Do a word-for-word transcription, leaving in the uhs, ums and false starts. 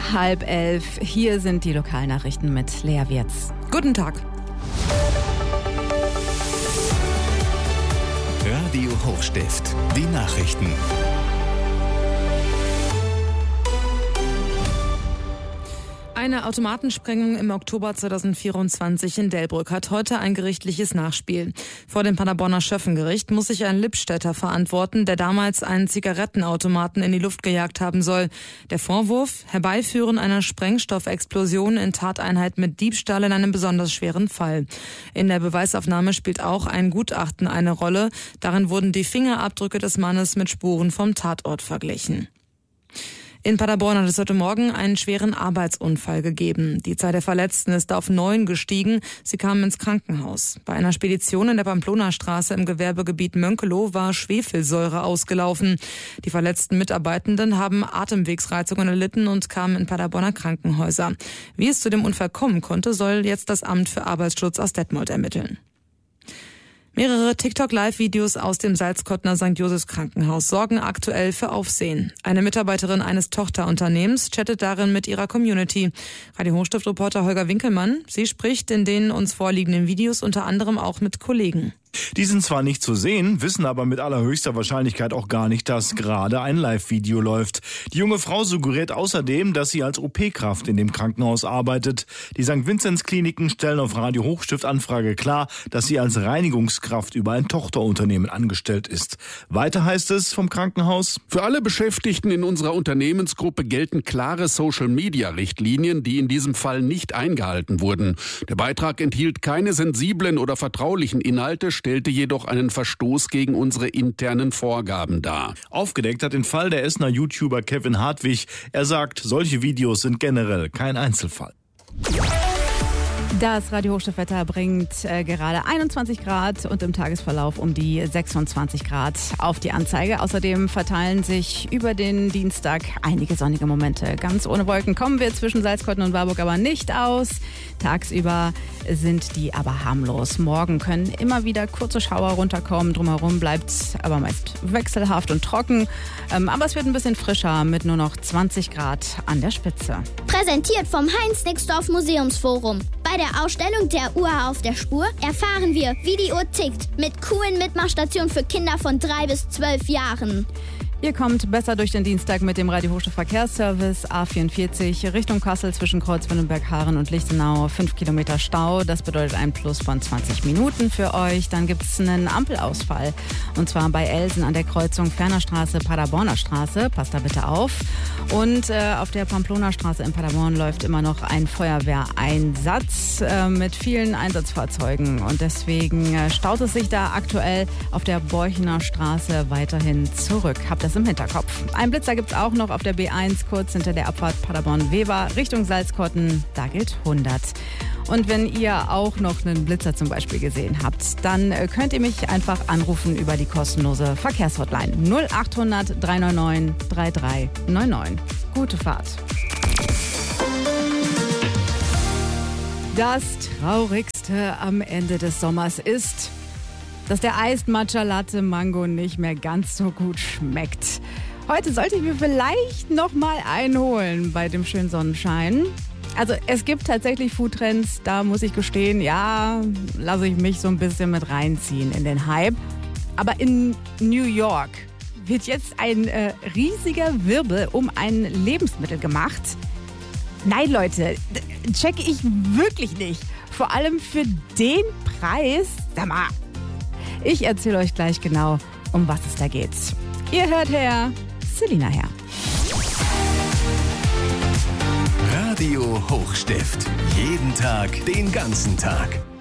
halb elf. Hier sind die Lokalnachrichten mit Lea Wirz. Guten Tag. Radio Hochstift, die Nachrichten. Eine Automatensprengung im Oktober zweitausendvierundzwanzig in Delbrück hat heute ein gerichtliches Nachspiel. Vor dem Paderborner Schöffengericht muss sich ein Lippstädter verantworten, der damals einen Zigarettenautomaten in die Luft gejagt haben soll. Der Vorwurf: Herbeiführen einer Sprengstoffexplosion in Tateinheit mit Diebstahl in einem besonders schweren Fall. In der Beweisaufnahme spielt auch ein Gutachten eine Rolle. Darin wurden die Fingerabdrücke des Mannes mit Spuren vom Tatort verglichen. In Paderborn hat es heute Morgen einen schweren Arbeitsunfall gegeben. Die Zahl der Verletzten ist auf neun gestiegen. Sie kamen ins Krankenhaus. Bei einer Spedition in der Pamplona-Straße im Gewerbegebiet Mönkelow war Schwefelsäure ausgelaufen. Die verletzten Mitarbeitenden haben Atemwegsreizungen erlitten und kamen in Paderborner Krankenhäuser. Wie es zu dem Unfall kommen konnte, soll jetzt das Amt für Arbeitsschutz aus Detmold ermitteln. Mehrere TikTok-Live-Videos aus dem Salzkottner Sankt Josephs Krankenhaus sorgen aktuell für Aufsehen. Eine Mitarbeiterin eines Tochterunternehmens chattet darin mit ihrer Community. Radio Hochstift-Reporter Holger Winkelmann, sie spricht in den uns vorliegenden Videos unter anderem auch mit Kollegen. Die sind zwar nicht zu sehen, wissen aber mit allerhöchster Wahrscheinlichkeit auch gar nicht, dass gerade ein Live-Video läuft. Die junge Frau suggeriert außerdem, dass sie als O P-Kraft in dem Krankenhaus arbeitet. Die Sankt Vinzenz-Kliniken stellen auf Radio Hochstift-Anfrage klar, dass sie als Reinigungskraft über ein Tochterunternehmen angestellt ist. Weiter heißt es vom Krankenhaus: Für alle Beschäftigten in unserer Unternehmensgruppe gelten klare Social-Media-Richtlinien, die in diesem Fall nicht eingehalten wurden. Der Beitrag enthielt keine sensiblen oder vertraulichen Inhalte, stellte jedoch einen Verstoß gegen unsere internen Vorgaben dar. Aufgedeckt hat den Fall der Essener YouTuber Kevin Hartwig. Er sagt, solche Videos sind generell kein Einzelfall. Das Radio Hochstift-Wetter bringt äh, gerade einundzwanzig Grad und im Tagesverlauf um die sechsundzwanzig Grad auf die Anzeige. Außerdem verteilen sich über den Dienstag einige sonnige Momente. Ganz ohne Wolken kommen wir zwischen Salzkotten und Warburg aber nicht aus. Tagsüber sind die aber harmlos. Morgen können immer wieder kurze Schauer runterkommen. Drumherum bleibt aber meist wechselhaft und trocken. Ähm, aber es wird ein bisschen frischer mit nur noch zwanzig Grad an der Spitze. Präsentiert vom Heinz-Nixdorf Museumsforum. Bei der Ausstellung Der Uhr auf der Spur erfahren wir, wie die Uhr tickt, mit coolen Mitmachstationen für Kinder von drei bis zwölf Jahren. Ihr kommt besser durch den Dienstag mit dem Radio Hochstift Verkehrsservice A vierundvierzig Richtung Kassel zwischen Kreuzwillenberg-Haaren und Lichtenau. Fünf Kilometer Stau, das bedeutet ein Plus von zwanzig Minuten für euch. Dann gibt es einen Ampelausfall und zwar bei Elsen an der Kreuzung Fernerstraße, Paderborner Straße. Passt da bitte auf. Und äh, auf der Pamplona-Straße in Paderborn läuft immer noch ein Feuerwehreinsatz äh, mit vielen Einsatzfahrzeugen und deswegen äh, staut es sich da aktuell auf der Borchener Straße weiterhin zurück. Habt das im Hinterkopf. Ein Blitzer gibt es auch noch auf der B eins, kurz hinter der Abfahrt Paderborn-Weber Richtung Salzkotten. Da gilt hundert. Und wenn ihr auch noch einen Blitzer zum Beispiel gesehen habt, dann könnt ihr mich einfach anrufen über die kostenlose Verkehrshotline null achthundert drei neun neun drei drei neun neun. Gute Fahrt. Das Traurigste am Ende des Sommers ist, dass der Iced Matcha Latte Mango nicht mehr ganz so gut schmeckt. Heute sollte ich mir vielleicht noch mal einholen bei dem schönen Sonnenschein. Also es gibt tatsächlich Foodtrends, da muss ich gestehen, ja, lasse ich mich so ein bisschen mit reinziehen in den Hype. Aber in New York wird jetzt ein äh, riesiger Wirbel um ein Lebensmittel gemacht. Nein, Leute, checke ich wirklich nicht. Vor allem für den Preis. Sag mal, ich erzähle euch gleich genau, um was es da geht. Ihr hört her, Selina her. Radio Hochstift. Jeden Tag, den ganzen Tag.